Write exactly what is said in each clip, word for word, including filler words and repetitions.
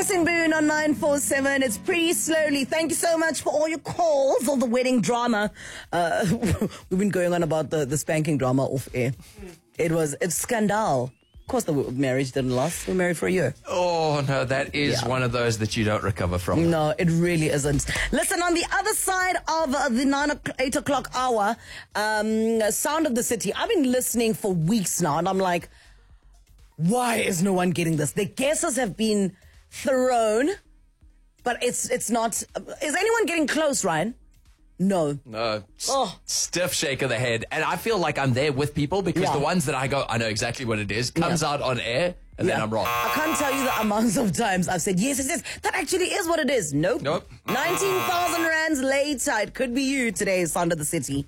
Blessing Boone on nine four seven. It's pretty slowly. Thank you so much for all your calls, all the wedding drama. Uh, we've been going on about the, the spanking drama off air. It was it's scandal. Of course, the marriage didn't last. We were married for a year. Oh, no, that is Yeah. one of those that you don't recover from. No, it really isn't. Listen, on the other side of uh, the nine, o'clock, eight o'clock hour, um, Sound of the City, I've been listening for weeks now, and I'm like, why is no one getting this? The guesses have been thrown, but it's it's not. Is anyone getting close, Ryan? No. No, s- Oh. stiff shake of the head. And I feel like I'm there with people because Yeah. the ones that I go, I know exactly what it is, comes Yeah. out on air, and then Yeah. I'm wrong. I can't tell you the amounts of times I've said, yes, yes, yes, that actually is what it is. Nope. Nope. nineteen thousand rands later. It could be you today, Sound of the City.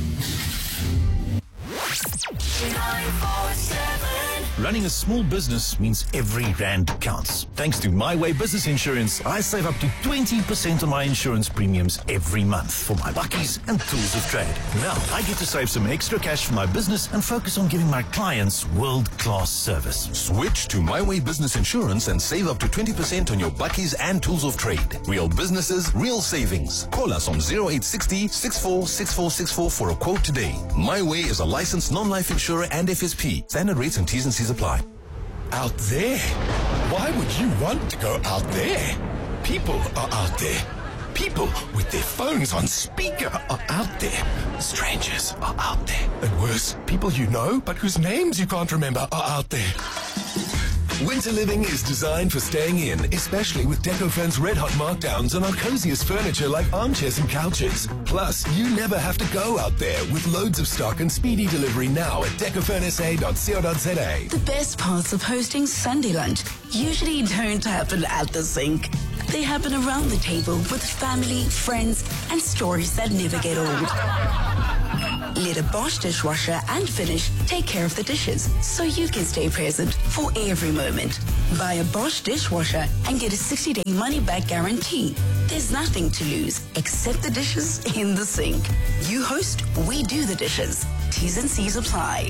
Running a small business means every rand counts. Thanks to My Way Business Insurance, I save up to twenty percent on my insurance premiums every month for my buckies and tools of trade. Now I get to save some extra cash for my business and focus on giving my clients world-class service. Switch to My Way Business Insurance and save up to twenty percent on your buckies and tools of trade. Real businesses, real savings. Call us on zero eight six zero, six four six four six four for a quote today. My Way is a licensed non-life insurer and F S P. Standard rates and T's and C's apply. Out there? Why would you want to go out there? People are out there. People with their phones on speaker are out there. Strangers are out there. And worse, people you know but whose names you can't remember are out there. Winter living is designed for staying in, especially with Decofurn's red hot markdowns on our coziest furniture like armchairs and couches. Plus, you never have to go out there with loads of stock and speedy delivery now at decofurn s a dot co dot z a. The best parts of hosting Sunday lunch usually don't happen at the sink. They happen around the table with family, friends, and stories that never get old. Let a Bosch dishwasher and Finish take care of the dishes so you can stay present for every moment. Buy a Bosch dishwasher and get a sixty-day money-back guarantee. There's nothing to lose except the dishes in the sink. You host, we do the dishes. T's and C's apply.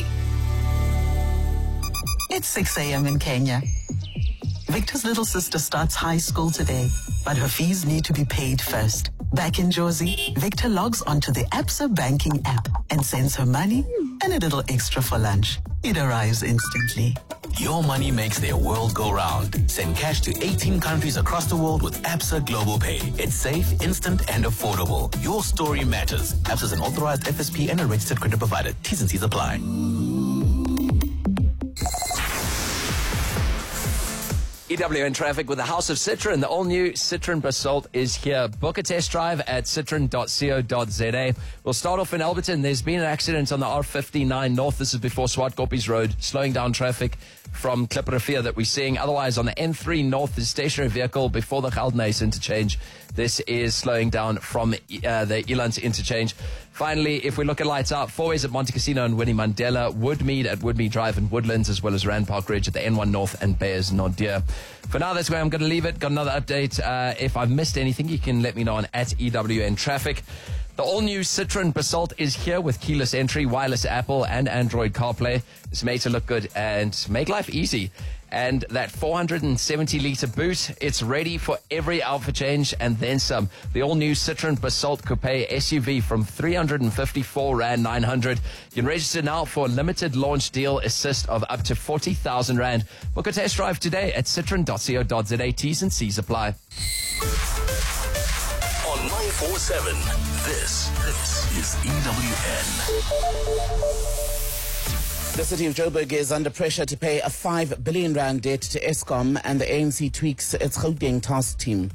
It's six a.m. in Kenya. Victor's little sister starts high school today, but her fees need to be paid first. Back in Jozi, Victor logs onto the Absa banking app and sends her money and a little extra for lunch. It arrives instantly. Your money makes their world go round. Send cash to eighteen countries across the world with Absa Global Pay. It's safe, instant, and affordable. Your story matters. Absa is an authorized F S P and a registered credit provider. T's and C's apply. E W N traffic with the House of Citroen. The all-new Citroen Basalt is here. Book a test drive at citroen dot co dot z a. We'll start off in Alberton. There's been an accident on the R fifty-nine north. This is before Swartkopies Road, slowing down traffic from Klipperrivier that we're seeing. Otherwise, on the N three north, there's a stationary vehicle before the Geldenhuys interchange. This is slowing down from uh, the Eland interchange. Finally, if we look at lights out, four ways at Monte Casino and Winnie Mandela, Woodmead at Woodmead Drive and Woodlands, as well as Rand Park Ridge at the N one North and Bayers Naudé. For now, that's where I'm going to leave it. Got another update. Uh, if I've missed anything, you can let me know on at E W N Traffic. The all-new Citroen Basalt is here with keyless entry, wireless Apple and Android CarPlay. It's made to look good and make life easy. And that four hundred seventy litre boot, it's ready for every outfit change and then some. The all-new Citroen Basalt Coupe S U V from three hundred fifty-four rand nine hundred. You can register now for a limited launch deal assist of up to forty thousand rand. Book a test drive today at citroen dot co dot z a. T's and C's apply. On nine four seven, this, this is E W N. The city of Joburg is under pressure to pay a five billion rand debt to Eskom, and the A N C tweaks its Gauteng task team.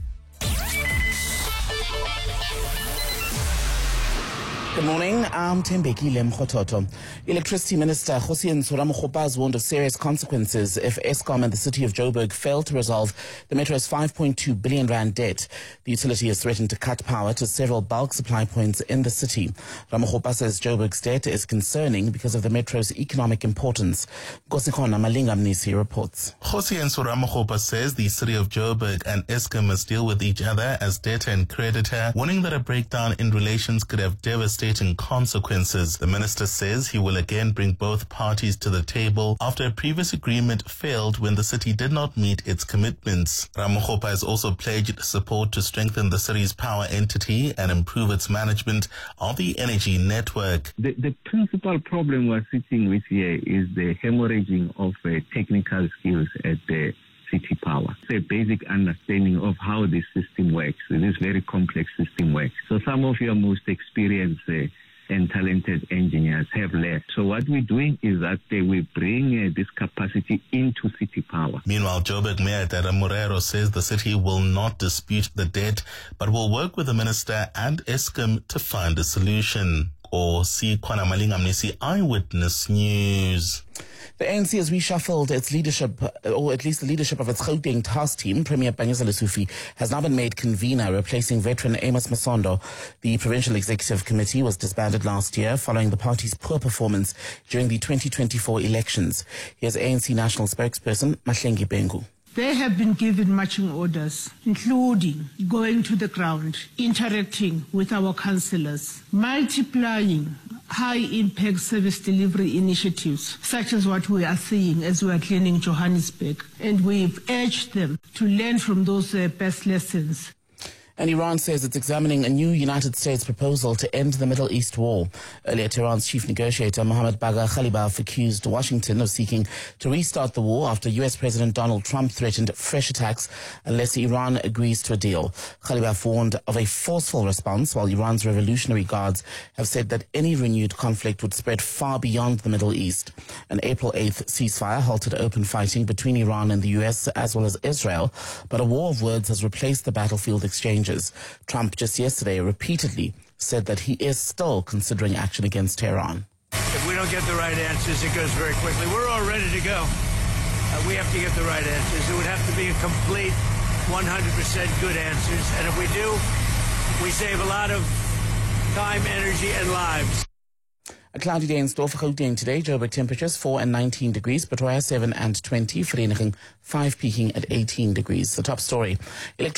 Good morning, I'm Tembeki Lemkhototo. Electricity Minister Kgosientsho Ramokgopa has warned of serious consequences if Eskom and the city of Joburg fail to resolve the metro's five point two billion rand debt. The utility has threatened to cut power to several bulk supply points in the city. Ramokgopa says Joburg's debt is concerning because of the metro's economic importance. Nkosikhona Malinga Mnisi reports. Kgosientsho Ramokgopa says the city of Joburg and Eskom must deal with each other as debtor and creditor, warning that a breakdown in relations could have devastated devastating consequences. The minister says he will again bring both parties to the table after a previous agreement failed when the city did not meet its commitments. Ramokgopa has also pledged support to strengthen the city's power entity and improve its management of the energy network. The, the principal problem we're sitting with here is the hemorrhaging of uh, technical skills at the city power. It's a basic understanding of how this system works. This very complex system works. So some of your most experienced uh, and talented engineers have left. So what we're doing is that uh, we bring uh, this capacity into city power. Meanwhile, Joburg Mayor Dara Morero says the city will not dispute the debt, but will work with the minister and Eskom to find a solution. Or see Kwana Malingamnisi, Eyewitness News. The A N C has reshuffled its leadership, or at least the leadership of its Gauteng task team. Premier Panyaza Lesufi has now been made convener, replacing veteran Amos Masondo. The Provincial Executive Committee was disbanded last year following the party's poor performance during the twenty twenty-four elections. Here's A N C National Spokesperson Mahlengi Bengu. They have been given marching orders, including going to the ground, interacting with our councillors, multiplying high-impact service delivery initiatives, such as what we are seeing as we are cleaning Johannesburg. And we've urged them to learn from those uh, best lessons. And Iran says it's examining a new United States proposal to end the Middle East war. Earlier, Tehran's chief negotiator Mohammad Bagher Khalibaf accused Washington of seeking to restart the war after U S President Donald Trump threatened fresh attacks unless Iran agrees to a deal. Khalibaf warned of a forceful response, while Iran's Revolutionary Guards have said that any renewed conflict would spread far beyond the Middle East. An April eighth ceasefire halted open fighting between Iran and the U S as well as Israel, but a war of words has replaced the battlefield exchanges. Trump just yesterday repeatedly said that he is still considering action against Tehran. If we don't get the right answers, it goes very quickly. We're all ready to go. Uh, we have to get the right answers. It would have to be a complete one hundred percent good answers. And if we do, we save a lot of time, energy, and lives. A cloudy day in store for Gauteng today. Joburg temperatures four and nineteen degrees. Pretoria seven and twenty. Vereniging five, peaking at eighteen degrees. The top story.